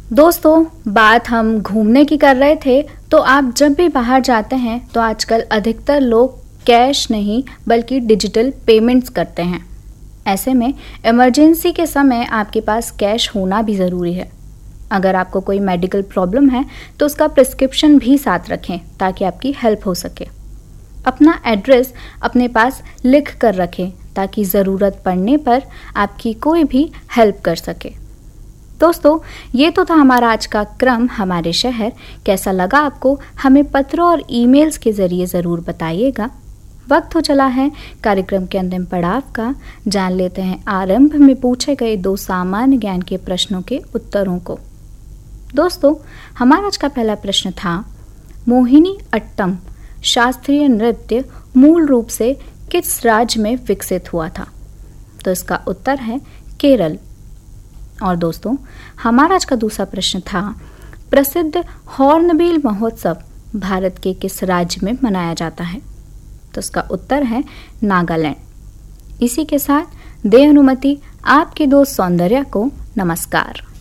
दोस्तों, बात हम घूमने की कर रहे थे। तो आप जब भी बाहर जाते हैं तो आजकल अधिकतर लोग कैश नहीं बल्कि डिजिटल पेमेंट्स करते हैं। ऐसे में इमरजेंसी के समय आपके पास कैश होना भी ज़रूरी है। अगर आपको कोई मेडिकल प्रॉब्लम है तो उसका प्रिस्क्रिप्शन भी साथ रखें ताकि आपकी हेल्प हो सके। अपना एड्रेस अपने पास लिख कर रखें ताकि ज़रूरत पड़ने पर आपकी कोई भी हेल्प कर सके। दोस्तों, ये तो था हमारा आज का क्रम हमारे शहर। कैसा लगा आपको? हमें पत्रों और ईमेल्स के ज़रिए ज़रूर बताइएगा। वक्त हो चला है कार्यक्रम के अंतिम पड़ाव का। जान लेते हैं आरंभ में पूछे गए 2 सामान्य ज्ञान के प्रश्नों के उत्तरों को। दोस्तों, हमारा आज का पहला प्रश्न था, मोहिनी अट्टम शास्त्रीय नृत्य मूल रूप से किस राज्य में विकसित हुआ था? तो इसका उत्तर है केरल। और दोस्तों, हमारा आज का दूसरा प्रश्न था, प्रसिद्ध हॉर्नबिल महोत्सव भारत के किस राज्य में मनाया जाता है? तो इसका उत्तर है नागालैंड। इसी के साथ दे अनुमति आपके दोस्त सौंदर्या को नमस्कार।